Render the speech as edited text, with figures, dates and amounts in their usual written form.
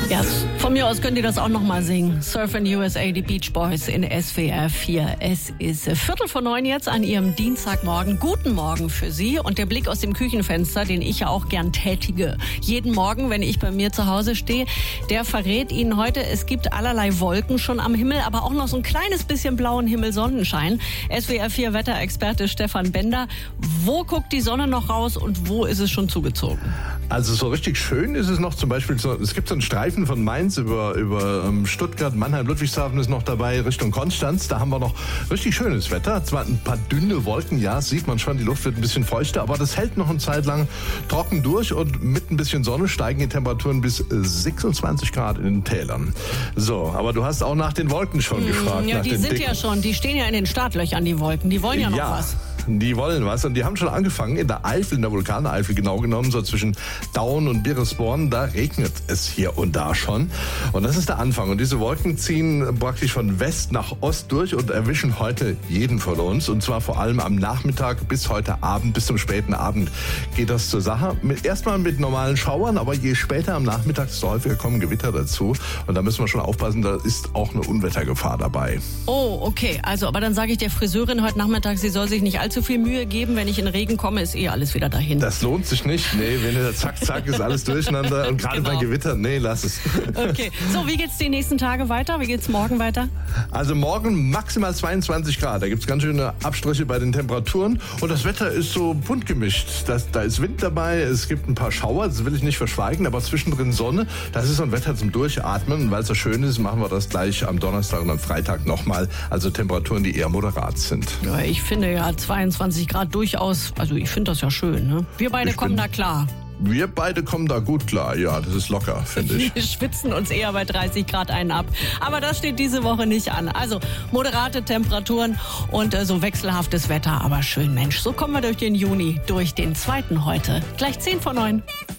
Ja, von mir aus könnt ihr das auch noch mal singen. Surf in USA, die Beach Boys in SWR 4. Es ist 8:45 jetzt an Ihrem Dienstagmorgen. Guten Morgen für Sie. Und der Blick aus dem Küchenfenster, den ich ja auch gern tätige, jeden Morgen, wenn ich bei mir zu Hause stehe, der verrät Ihnen heute, es gibt allerlei Wolken schon am Himmel, aber auch noch so ein kleines bisschen blauen Himmel, Sonnenschein. SWR 4 Wetterexperte Stefan Bender. Wo guckt die Sonne noch raus und wo ist es schon zugezogen? Also so richtig schön ist es noch zum Beispiel, es gibt so einen Streifen von Mainz über Stuttgart, Mannheim, Ludwigshafen ist noch dabei, Richtung Konstanz. Da haben wir noch richtig schönes Wetter. Zwar ein paar dünne Wolken, ja, sieht man schon, die Luft wird ein bisschen feuchter, aber das hält noch eine Zeit lang trocken durch und mit ein bisschen Sonne steigen die Temperaturen bis 26 Grad in den Tälern. So, aber du hast auch nach den Wolken schon gefragt. Ja, die sind ja schon, die stehen ja in den Startlöchern, die Wolken, die wollen ja noch was. Die wollen was und die haben schon angefangen in der Eifel, in der Vulkaneifel genau genommen, so zwischen Daun und Biresborn, da regnet es hier und da schon. Und das ist der Anfang. Und diese Wolken ziehen praktisch von West nach Ost durch und erwischen heute jeden von uns. Und zwar vor allem am Nachmittag bis heute Abend, bis zum späten Abend geht das zur Sache. Erstmal mit normalen Schauern, aber je später am Nachmittag, desto häufiger kommen Gewitter dazu. Und da müssen wir schon aufpassen, da ist auch eine Unwettergefahr dabei. Oh, okay. Also, aber dann sage ich der Friseurin heute Nachmittag, sie soll sich nicht allzu viel Mühe geben. Wenn ich in Regen komme, ist alles wieder dahin. Das lohnt sich nicht. Nee, wenn der zack, zack, ist alles durcheinander. Und gerade bei Gewitter, nee, lass es. Okay. So, wie geht's die nächsten Tage weiter? Wie geht's morgen weiter? Also morgen maximal 22 Grad. Da gibt's ganz schöne Abstriche bei den Temperaturen. Und das Wetter ist so bunt gemischt. Da ist Wind dabei, es gibt ein paar Schauer, das will ich nicht verschweigen, aber zwischendrin Sonne. Das ist so ein Wetter zum Durchatmen. Und weil es so schön ist, machen wir das gleich am Donnerstag und am Freitag nochmal. Also Temperaturen, die eher moderat sind. Ja, ich finde ja 22 Grad durchaus, also ich finde das ja schön. Ne? Wir beide kommen da klar. Wir beide kommen da gut klar. Ja, das ist locker, finde ich. Wir schwitzen uns eher bei 30 Grad einen ab. Aber das steht diese Woche nicht an. Also moderate Temperaturen und so wechselhaftes Wetter. Aber schön, Mensch. So kommen wir durch den Juni, durch den 2. heute. Gleich 10 vor 9.